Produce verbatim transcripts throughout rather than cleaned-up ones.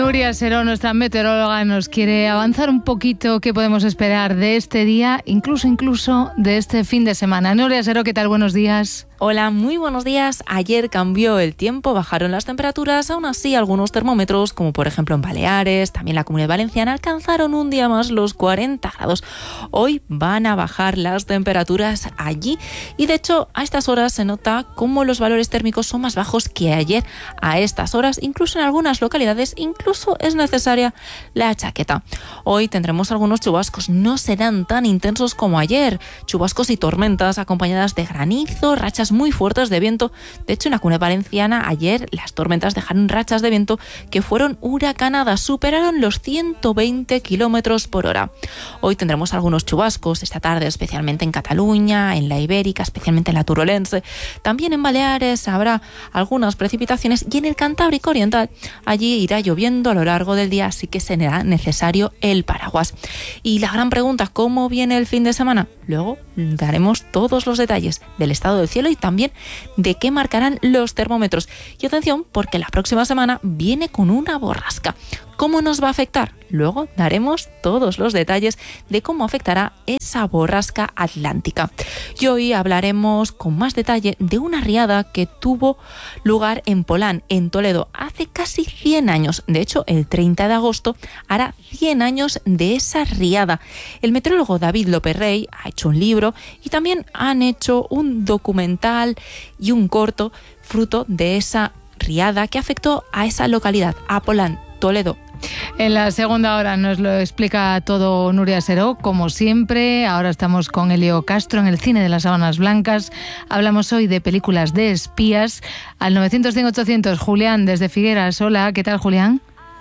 Nuria Seró, nuestra meteoróloga, nos quiere avanzar un poquito qué podemos esperar de este día, incluso incluso de este fin de semana. Nuria Seró, ¿qué tal? Buenos días. Hola, muy buenos días. Ayer cambió el tiempo, bajaron las temperaturas, aún así algunos termómetros, como por ejemplo en Baleares, también la Comunidad Valenciana, alcanzaron un día más los cuarenta grados. Hoy van a bajar las temperaturas allí y de hecho a estas horas se nota cómo los valores térmicos son más bajos que ayer a estas horas, incluso en algunas localidades, incluso es necesaria la chaqueta. Hoy tendremos algunos chubascos, no serán tan intensos como ayer, chubascos y tormentas acompañadas de granizo, rachas muy fuertes de viento. De hecho, en la Comunidad Valenciana ayer las tormentas dejaron rachas de viento que fueron huracanadas, superaron los ciento veinte kilómetros por hora. Hoy tendremos algunos chubascos esta tarde, especialmente en Cataluña, en la Ibérica, especialmente en la Turolense. También en Baleares habrá algunas precipitaciones y en el Cantábrico Oriental allí irá lloviendo a lo largo del día, así que será necesario el paraguas. Y la gran pregunta, ¿cómo viene el fin de semana? Luego daremos todos los detalles del estado del cielo y también de qué marcarán los termómetros. Y atención, porque la próxima semana viene con una borrasca. ¿Cómo nos va a afectar? Luego daremos todos los detalles de cómo afectará esa borrasca atlántica. Y hoy hablaremos con más detalle de una riada que tuvo lugar en Polán, en Toledo, hace casi cien años. De hecho, el treinta de agosto hará cien años de esa riada. El meteorólogo David López Rey ha hecho un libro y también han hecho un documental y un corto fruto de esa riada que afectó a esa localidad, a Polán, Toledo. En la segunda hora nos lo explica todo Nuria Seró, como siempre. Ahora estamos con Elio Castro en el cine de las Sábanas Blancas. Hablamos hoy de películas de espías. Al nueve cero cero, ochocientos, Julián desde Figueras. Hola, ¿qué tal, Julián?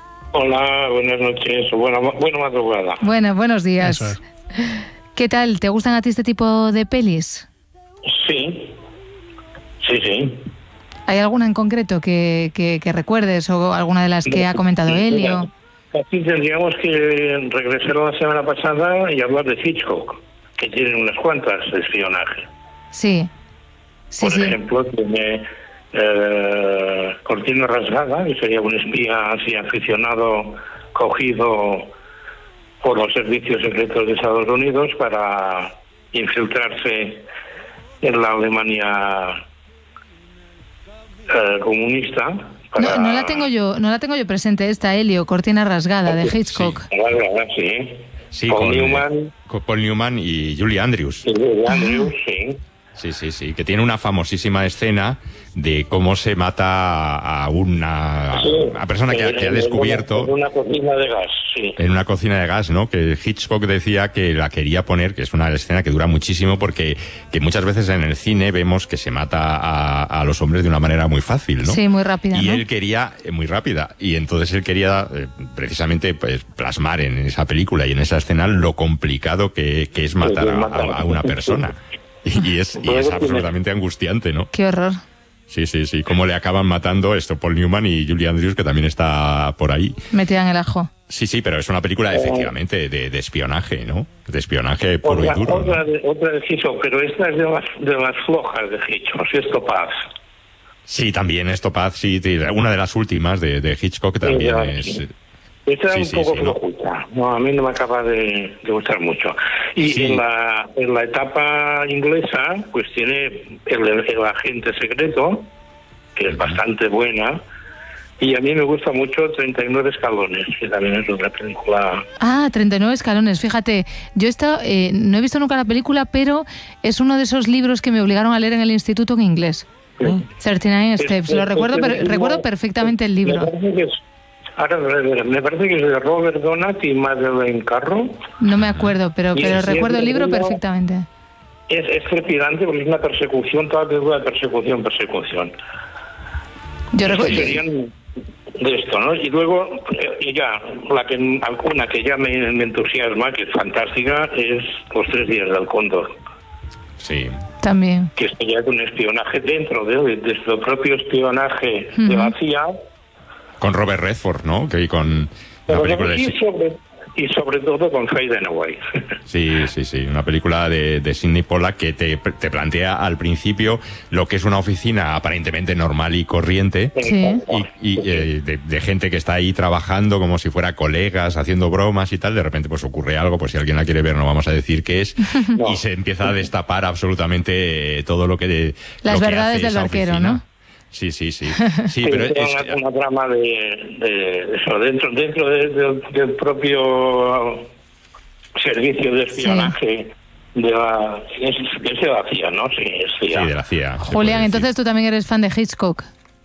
Hola, buenas noches, buena, buena madrugada. Bueno, buenos días. Es. ¿Qué tal? ¿Te gustan a ti este tipo de pelis? Sí, sí, sí. ¿Hay alguna en concreto que, que, que recuerdes o alguna de las que ha comentado Elio? Aquí tendríamos que regresar a la semana pasada y hablar de Hitchcock, que tiene unas cuantas de espionaje. Sí, sí, Por sí. ejemplo, tiene eh, Cortina Rasgada, que sería un espía así aficionado, cogido por los servicios secretos de Estados Unidos para infiltrarse en la Alemania Eh, comunista. Para... No, no la tengo yo, no la tengo yo presente esta, Elio, Cortina Rasgada, de Hitchcock. Sí, sí. sí Paul con Newman. Con Paul Newman y Julie Andrews. Y Julie Andrews, ah. sí. Sí, sí, sí, que tiene una famosísima escena de cómo se mata a una, sí, a persona que, que ha descubierto... En una, en una cocina de gas, sí. En una cocina de gas, ¿no? Que Hitchcock decía que la quería poner, que es una escena que dura muchísimo porque que muchas veces en el cine vemos que se mata a, a los hombres de una manera muy fácil, ¿no? Sí, muy rápida, Y ¿no? él quería, eh, muy rápida, y entonces él quería eh, precisamente pues, plasmar en esa película y en esa escena lo complicado que, que es matar a, a, a una persona. Y es, y es absolutamente angustiante, ¿no? Qué horror. Sí, sí, sí. Cómo le acaban matando esto Paul Newman y Julie Andrews, que también está por ahí. Metida en el ajo. Sí, sí, pero es una película efectivamente de, de espionaje, ¿no? De espionaje puro otra, y duro. Otra, ¿no? de, otra de Hitchcock, pero esta es de las, de las flojas de Hitchcock, si es Topaz. Sí, también es Topaz, sí. Una de las últimas de, de Hitchcock también ya, es... Sí. Esta es sí, un poco sí, flojuta, no. no, a mí no me acaba de, de gustar mucho. Y sí. en la en la etapa inglesa, pues tiene el, el agente secreto, que es bastante buena, y a mí me gusta mucho treinta y nueve escalones, que también es otra película. Ah, treinta y nueve escalones, fíjate, yo esta, eh, no he visto nunca la película, pero es uno de esos libros que me obligaron a leer en el instituto en inglés. Sí. treinta y nueve Steps, es, lo es, recuerdo, es, per, recuerdo perfectamente el libro. Ahora, me parece que es de Robert Donat y Madeleine Carro. No me acuerdo, pero, pero es, recuerdo el libro libro, perfectamente. Es, es trepidante porque es una persecución, toda película de persecución, persecución. Yo recuerdo... Serían de esto, ¿no? Y luego, eh, ya, la que, alguna que ya me, me entusiasma, que es fantástica, es Los tres días del cóndor. Sí. También. Que sería un espionaje dentro de, de su propio espionaje uh-huh. de la C I A. Con Robert Redford, ¿no? Que con la película sí, de... sobre, y sobre todo con Faye Dunaway. Sí, sí, sí, una película de, de Sidney Pollack que te, te plantea al principio lo que es una oficina aparentemente normal y corriente, sí. y, y eh, de, de gente que está ahí trabajando como si fuera colegas, haciendo bromas y tal. De repente pues ocurre algo, pues si alguien la quiere ver no vamos a decir qué es, no. Y se empieza a destapar absolutamente todo lo que de, las lo verdades que hace del barquero, oficina. ¿no? Sí, sí, sí. Sí, pero es es una, una trama de, de eso, dentro, dentro de, de, del propio servicio de espionaje sí. de la, es, es de la C I A, ¿no? Sí, es C I A. Sí, de la C I A. Julián, entonces tú también eres fan de Hitchcock.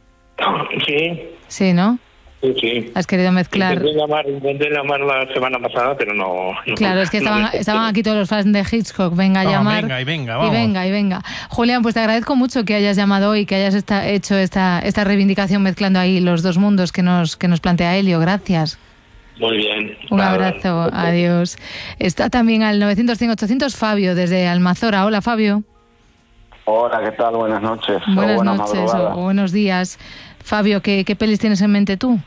Sí. Sí, ¿no? Sí, sí. Has querido mezclar. Intenté llamar, intenté llamar la semana pasada, pero no. no claro, es que estaban, no estaban aquí todos los fans de Hitchcock. Venga a no, llamar. Venga y venga, vamos. Y venga y venga. Julián, pues te agradezco mucho que hayas llamado hoy, que hayas esta, hecho esta, esta reivindicación mezclando ahí los dos mundos que nos, que nos plantea Elio. Gracias. Muy bien. Un Nada. abrazo. Adiós. Está también al novecientos cien ochocientos Fabio, desde Almazora. Hola, Fabio. Hola, ¿qué tal? Buenas noches. Buenas, o buenas noches madrugadas. o buenos días. Fabio, ¿qué, ¿qué pelis tienes en mente tú?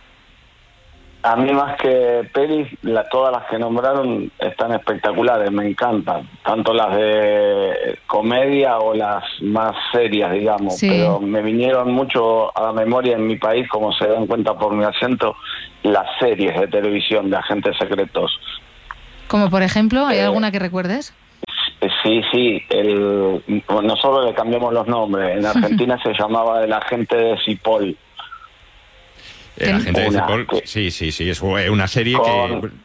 A mí más que pelis, la, todas las que nombraron están espectaculares, me encantan. Tanto las de comedia o las más serias, digamos. Sí. Pero me vinieron mucho a la memoria en mi país, como se dan cuenta por mi acento, las series de televisión de agentes secretos. Como por ejemplo, ¿hay Eh, alguna que recuerdes? Sí, sí. El, nosotros le cambiamos los nombres. En Argentina se llamaba El Agente de Cipoll. El agente de Una, Cipoll, que- sí, sí, sí, es una serie Con- que...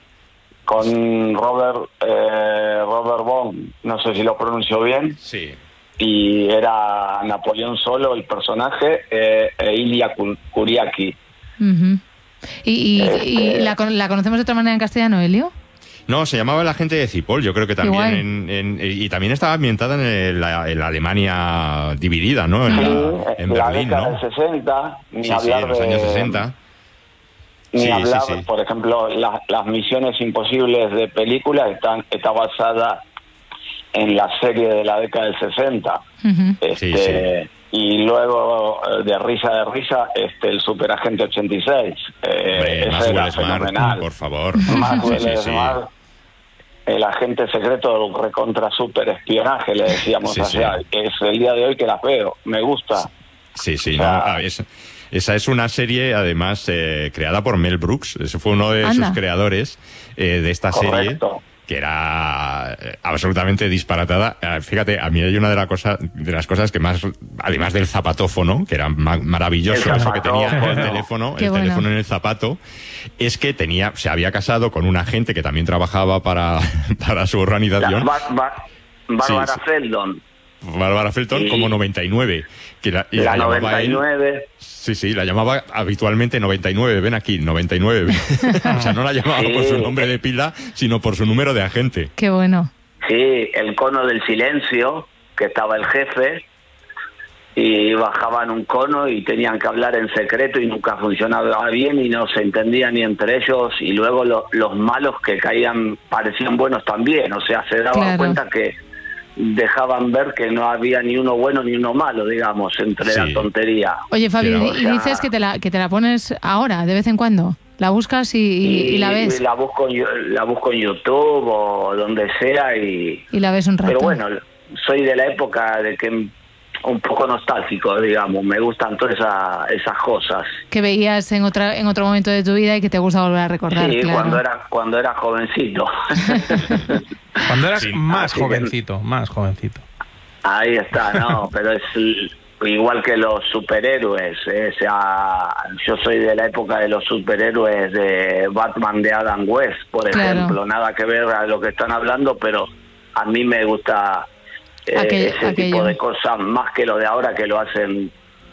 con Robert eh, Robert Bond, no sé si lo pronuncio bien, Sí. y era Napoleón Solo el personaje, eh, e Ilya Kur- Kuriaki. Uh-huh. ¿Y, y, Este- y la, con- la conocemos de otra manera en castellano, Elio? No, se llamaba El Agente de Cipoll, yo creo que también Igual. en, en- y también estaba ambientada en, el- la, en la Alemania dividida, ¿no? En, Sí, la, en la Berlín, década ¿no? del sesenta, ni Sí, sí, hablar en los de, años sesenta. ni Sí, hablar, sí, sí. por ejemplo, la- las Misiones Imposibles de películas están está basada en la serie de la década del sesenta. Uh-huh. Este, Sí, y luego eh, de risa de risa este el Superagente ochenta y seis, eh, Hombre, ese Maxwell era Smart, fenomenal. por favor. Maxwell Sí, sí, sí. Smart, el agente secreto del recontra super espionaje, le decíamos Sí, sí. allá. Es el día de hoy que las veo, me gusta. Sí, sí, O sea, no, ah, es- esa es una serie, además, eh, creada por Mel Brooks. Ese fue uno de Anda. sus creadores eh, de esta serie, Correcto. que era eh, absolutamente disparatada. Eh, Fíjate, a mí hay una de, la cosa, de las cosas que más, además del zapatófono, que era ma- maravilloso, El eso que tenía el zapatófono. teléfono, Qué el bueno. teléfono en el zapato, es que tenía, se había casado con una agente que también trabajaba para, para su La, organización. Ba- Ba- Bárbara Sí, sí. Feldon, Bárbara Felton, Sí. como noventa y nueve. Que la, y la la llamaba noventa y él- nueve. Sí, sí, la llamaba habitualmente noventa y nueve, ven aquí, noventa y nueve. O sea, no la llamaba Sí. por su nombre de pila, sino por su número de agente. Qué bueno. Sí, el cono del silencio, que estaba el jefe, y bajaban un cono y tenían que hablar en secreto y nunca funcionaba bien y no se entendían ni entre ellos, y luego lo- los malos que caían parecían buenos también, o sea, se daban Claro. cuenta que dejaban ver que no había ni uno bueno ni uno malo, digamos, entre Sí. la tontería. Oye, Fabio, Pero, y o sea- dices que te, la, que te la pones ahora, de vez en cuando. La buscas y, y- y la ves. Y la busco, en Yu- la busco en YouTube o donde sea y... Y la ves un rato. Pero bueno, soy de la época de que un poco nostálgico, digamos, me gustan todas esa- esas cosas. Que veías en otra en otro momento de tu vida y que te gusta volver a recordar. Sí, claro. cuando era cuando era jovencito. Cuando eras Sí. más Así que- jovencito, más jovencito. Ahí está, no, pero es l- igual que los superhéroes, eh, o sea, yo soy de la época de los superhéroes de Batman de Adam West, por Claro. ejemplo, nada que ver a lo que están hablando, pero a mí me gusta eh, Aquello- ese aquello. tipo de cosas más que lo de ahora, que lo hacen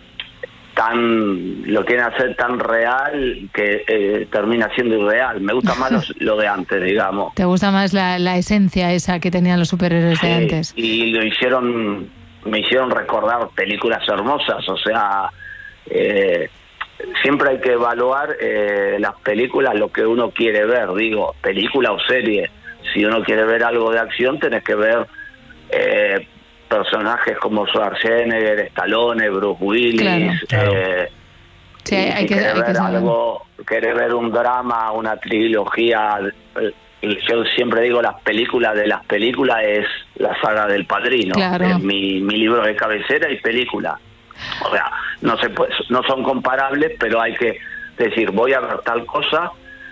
tan, lo quieren hacer tan real que eh, termina siendo irreal. Me gusta más los- lo de antes, digamos. Te gusta más la, la esencia esa que tenían los superhéroes de Sí, antes. y lo hicieron, me hicieron recordar películas hermosas, o sea, eh, siempre hay que evaluar eh, las películas, lo que uno quiere ver, digo, película o serie. Si uno quiere ver algo de acción, tenés que ver eh, personajes como Schwarzenegger, Stallone, Bruce Willis, Claro. Claro. eh, Sí, hay, hay si que, querés hay que ver saber. algo, querés ver un drama, una trilogía, yo siempre digo las películas de las películas es la saga del Padrino, Claro. es mi, mi libro de cabecera y película. O sea, no se puede, no son comparables, pero hay que decir, voy a ver tal cosa,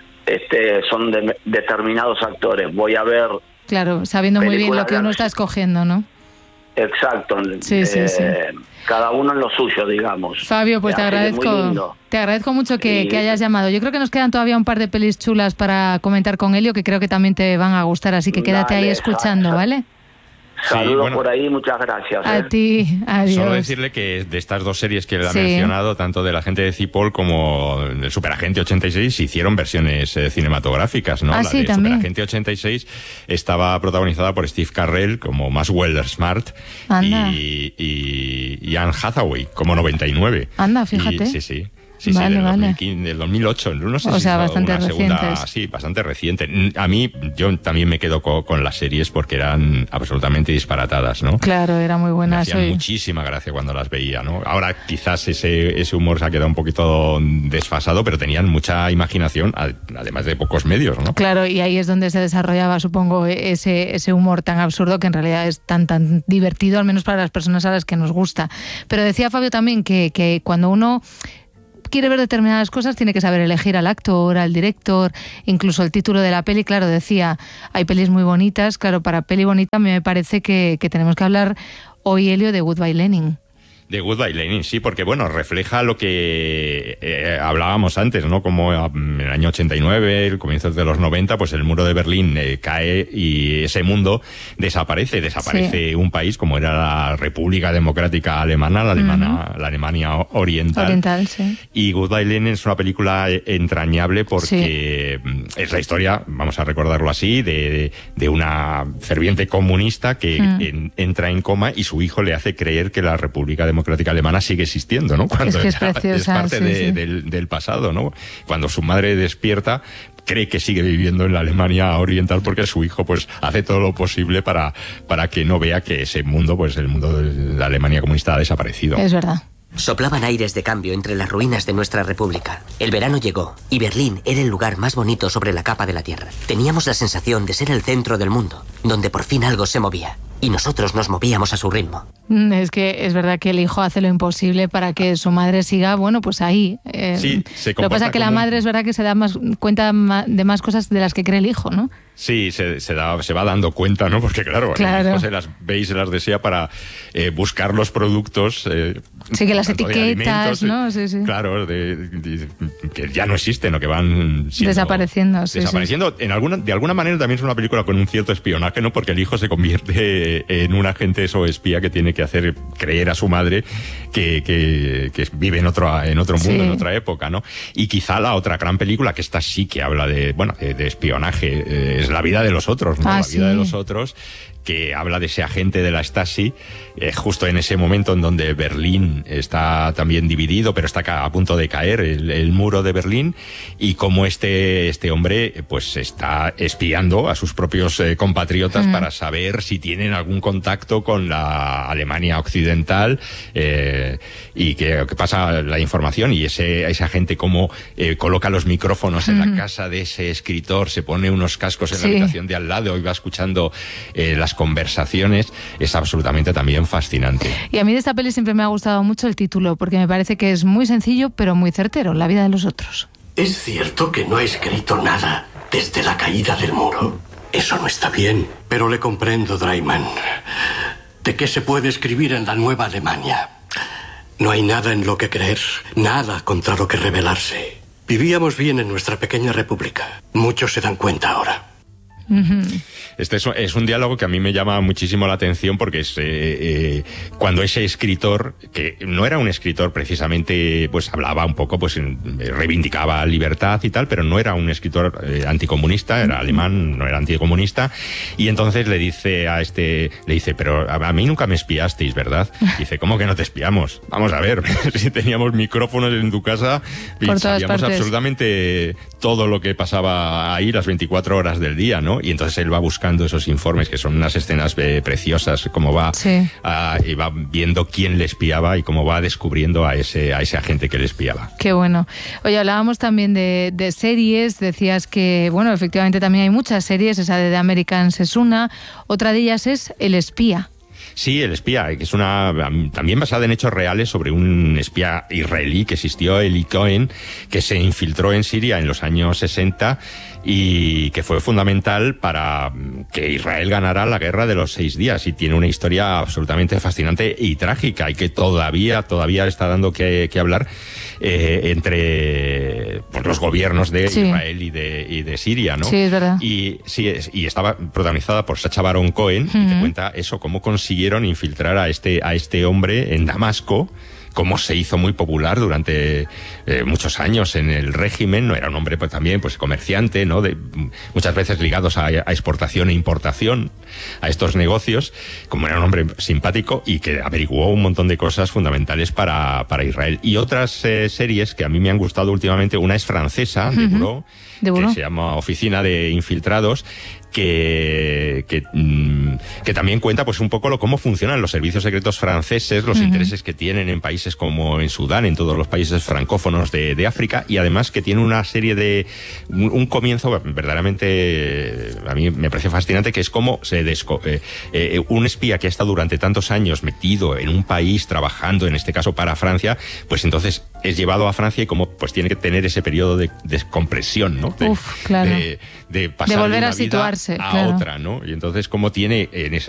este son de, determinados actores, voy a ver... Claro, sabiendo muy bien lo que uno está escogiendo, ¿no? Exacto. Sí, eh, sí, sí. Cada uno en lo suyo, digamos. Fabio, pues te Así que muy agradezco, lindo. te agradezco mucho que, Y- que hayas llamado. Yo creo que nos quedan todavía un par de pelis chulas para comentar con Elio, que creo que también te van a gustar, así que quédate Dale, ahí escuchando, sa- ¿vale? Saludos bueno. por ahí, muchas gracias. A ¿eh? ti, adiós. Solo decirle que de estas dos series que él ha Sí. mencionado, tanto del agente de Cipoll como el Superagente ochenta y seis, hicieron versiones eh, cinematográficas, ¿no? Ah, La sí, de también. Superagente ochenta y seis estaba protagonizada por Steve Carell como Maxwell Smart Anda. y, y, y Anne Hathaway como noventa y nueve. Anda, fíjate. Y- sí, sí. Sí, Vale, sí, del, vale. dos mil quince, del dos mil ocho, no sé O si sea, hizo bastante una segunda, recientes. sí, bastante reciente. A mí, yo también me quedo co- con las series porque eran absolutamente disparatadas, ¿no? Claro, era muy Me buena. hacían Soy... muchísima gracia cuando las veía, ¿no? Ahora quizás ese, ese humor se ha quedado un poquito desfasado, pero tenían mucha imaginación, a- además de pocos medios, ¿no? Claro, y ahí es donde se desarrollaba, supongo, ese, ese humor tan absurdo que en realidad es tan tan divertido, al menos para las personas a las que nos gusta. Pero decía Fabio también que, que cuando uno quiere ver determinadas cosas tiene que saber elegir al actor, al director, incluso el título de la peli. Claro, decía, hay pelis muy bonitas. Claro, para peli bonita me parece que, que tenemos que hablar hoy, Elio, de Goodbye Lenin. De Goodbye Lenin, sí, porque bueno, refleja lo que eh, hablábamos antes, ¿no? Como en el año ochenta y nueve, el comienzo de los noventa, pues el muro de Berlín eh, cae y ese mundo desaparece, desaparece Sí. un país como era la República Democrática Alemana, la, Alemana, Uh-huh. la Alemania Oriental. Oriental, sí. Y Goodbye Lenin es una película entrañable porque sí. es la historia, vamos a recordarlo así, de, de una ferviente comunista que Mm. en, entra en coma y su hijo le hace creer que la República Democrática Alemana sigue existiendo, ¿no? Cuando Es que es ya preciosa, parte sí, de- sí. Del, del pasado, ¿no? Cuando su madre despierta, cree que sigue viviendo en la Alemania Oriental porque su hijo pues hace todo lo posible para, para que no vea que ese mundo, pues el mundo de la Alemania comunista ha desaparecido. Es verdad. Soplaban aires de cambio entre las ruinas de nuestra república. El verano llegó y Berlín era el lugar más bonito sobre la capa de la tierra. Teníamos la sensación de ser el centro del mundo, donde por fin algo se movía. Y nosotros nos movíamos a su ritmo. Mm, Es que es verdad que el hijo hace lo imposible para que su madre siga, bueno, pues ahí. Eh, Sí, se lo que comporta pasa es que la como un- madre es verdad que se da más cuenta ma- de más cosas de las que cree el hijo, ¿no? Sí, se, se, da, se va dando cuenta, ¿no? Porque claro, Claro. el hijo se las ve y se las desea para eh, buscar los productos. Eh, Sí, que las tanto de etiquetas, alimentos, ¿no? Sí, sí. Claro, de, de- que ya no existen o que van siendo Desapareciendo, sí, desapareciendo. En alguna, de alguna manera también es una película con un cierto espionaje, ¿no? Porque el hijo se convierte en un agente o espía que tiene que hacer creer a su madre que, que, que vive en otro, en otro mundo, Sí. en otra época, ¿no? Y quizá la otra gran película, que esta sí que habla de, bueno, de, de espionaje, eh, es La vida de los otros, ¿no? Ah, La sí. vida de los otros, que habla de ese agente de la Stasi, eh, justo en ese momento en donde Berlín está también dividido, pero está ca- a punto de caer el, el muro de Berlín, y cómo este, este hombre eh, pues está espiando a sus propios eh, compatriotas Mm. para saber si tienen algún contacto con la Alemania occidental, eh, y que, que pasa la información, y ese, ese agente cómo eh, coloca los micrófonos en Mm. la casa de ese escritor, se pone unos cascos en Sí. la habitación de al lado y va escuchando eh, las conversaciones, es absolutamente también fascinante. Y a mí de esta peli siempre me ha gustado mucho el título, porque me parece que es muy sencillo, pero muy certero, La vida de los otros. ¿Es cierto que no ha escrito nada desde la caída del muro? Eso no está bien, pero le comprendo, Draiman. ¿De qué se puede escribir en la nueva Alemania? No hay nada en lo que creer, nada contra lo que rebelarse. Vivíamos bien en nuestra pequeña república. Muchos se dan cuenta ahora. Este es, es un diálogo que a mí me llama muchísimo la atención porque es eh, eh, cuando ese escritor, que no era un escritor precisamente, pues hablaba un poco, pues reivindicaba libertad y tal, pero no era un escritor eh, anticomunista, era alemán, no era anticomunista, y entonces le dice a este, le dice, pero a, a mí nunca me espiasteis, ¿verdad? Dice, ¿cómo que no te espiamos? Vamos a ver, si teníamos micrófonos en tu casa y Por todas sabíamos partes. absolutamente todo lo que pasaba ahí las veinticuatro horas del día, ¿no? ¿no? Y entonces él va buscando esos informes, que son unas escenas eh, preciosas, cómo va, sí. a, y va viendo quién le espiaba y cómo va descubriendo a ese, a ese agente que le espiaba. Qué bueno. Oye, hablábamos también de, de series, decías que, bueno, efectivamente también hay muchas series, esa de The Americans es una, otra de ellas es El espía. Sí, El espía, que es una también basada en hechos reales sobre un espía israelí que existió, Eli Cohen, que se infiltró en Siria en los años sesenta y que fue fundamental para que Israel ganara la guerra de los seis días, y tiene una historia absolutamente fascinante y trágica, y que todavía todavía está dando que, que hablar eh, entre pues, los gobiernos de sí. Israel y de, y de Siria, ¿no? Sí, es verdad. Y, sí, es, y estaba protagonizada por Sacha Baron Cohen, uh-huh. y te cuenta eso, cómo consiguieron infiltrar a este, a este hombre en Damasco, cómo se hizo muy popular durante eh, muchos años en el régimen. No era un hombre pues también pues comerciante, ¿no? De, muchas veces ligados a, a exportación e importación, a estos negocios, como era un hombre simpático y que averiguó un montón de cosas fundamentales para, para Israel. Y otras eh, series que a mí me han gustado últimamente, una es francesa, uh-huh. de Bureau, ¿De Bureau? Que se llama Oficina de Infiltrados, que, que, que también cuenta pues un poco lo, cómo funcionan los servicios secretos franceses, los uh-huh. intereses que tienen en países como en Sudán, en todos los países francófonos de, de África, y además que tiene una serie de un, un comienzo verdaderamente, a mí me parece fascinante, que es cómo se desco eh, eh, un espía que ha estado durante tantos años metido en un país trabajando, en este caso para Francia, pues entonces es llevado a Francia y cómo pues tiene que tener ese periodo de descompresión, ¿no? De, Uf, claro. de, de pasar de volver de una a situarse vida a claro. otra, ¿no? Y entonces cómo tiene en ese